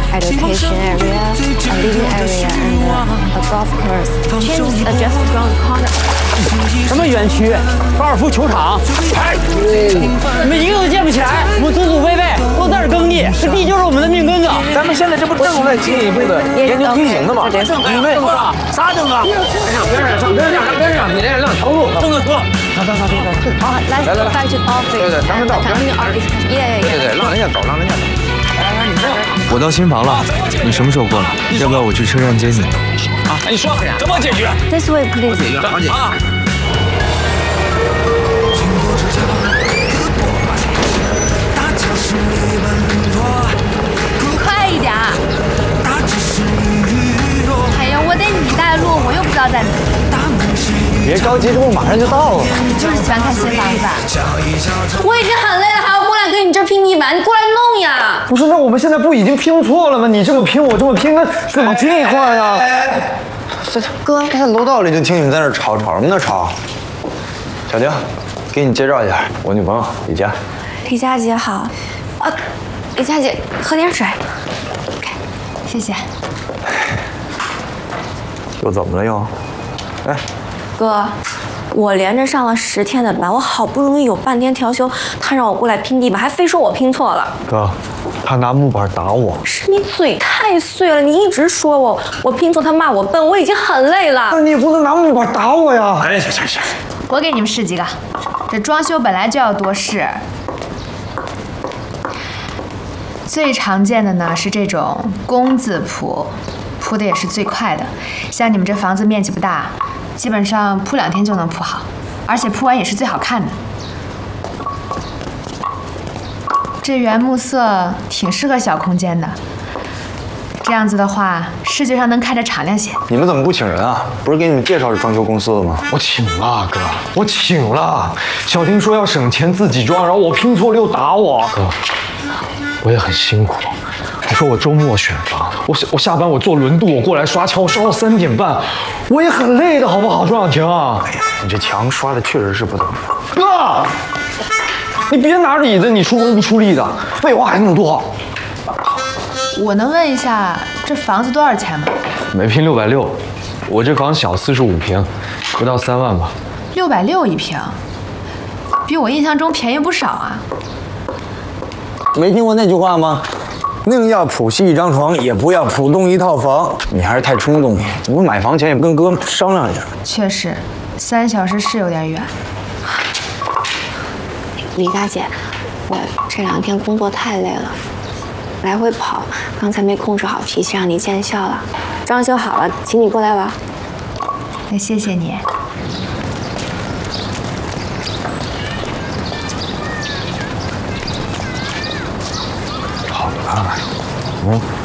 education area, a living area, and a golf course. Changes are just around the corner. 什么园区？高尔夫球场？哎，你们一个都建不起来。我们祖祖辈辈都在这耕地，这地就是我们的命根子。 咱们现在这不正在进一步的研究推行的吗？你们啥政策？上边上，你这让投入。政策出了。走。 好，Let's go back to office. 对，咱们到。 Continue office. Yeah. 对，让人家走，来，你说。 我到新房了，你什么时候过来？要不要我去车站接你？ 啊，你说怎么解决 This way, please. 好解决啊。 快一点！哎呀，我得你带路，我又不知道在哪。 别着急，这不马上就到了吗？ 你就是喜欢看新房子吧？ 我已经很累了，还要过来跟你这拼地板，你过来弄呀！ 不是，那我们现在不已经拼错了吗？你这么拼，我这么拼，那怎么进一块呀？ 哥， 在楼道里就听你们在那吵什么呢？吵！小宁，给你介绍一下，我女朋友李佳。 李佳姐好，李佳姐喝点水。 谢谢。 又怎么了又？哎， 哥，我连着上了10天的班，我好不容易有半天调休，他让我过来拼地板，还非说我拼错了。 哥，他拿木板打我。 是你嘴太碎了，你一直说我拼错，他骂我笨，我已经很累了。 那你也不能拿木板打我呀！ 哎，行。 我给你们试几个，这装修本来就要多试。最常见的呢是这种工字铺，铺的也是最快的。像你们这房子面积不大，基本上铺2天就能铺好，而且铺完也是最好看的。这原木色挺适合小空间的，这样子的话，视觉上能看着敞亮些。 你们怎么不请人啊？不是给你们介绍这装修公司的吗？ 我请了，哥，我请了。小丁说要省钱自己装，然后我拼错了又打我。哥，我也很辛苦。你说我周末选房，我下班我坐轮渡，我过来刷墙，我刷到3点半，我也很累的，好不好？周小婷。 哎呀，你这墙刷的确实是不怎么样。 哥，你别拿着椅子，你出工不出力的，废话还那么多。 我能问一下，这房子多少钱吗？ 每平660，我这房小45平，不到3万吧。 660一平，比我印象中便宜不少啊。 没听过那句话吗？宁要浦西一张床，也不要浦东一套房。你还是太冲动了，怎么买房前也不跟哥商量一下？ 确实，3小时是有点远。 李大姐，我这2天工作太累了，来回跑，刚才没控制好脾气，让你见笑了。装修好了，请你过来玩。 那谢谢你。 好了，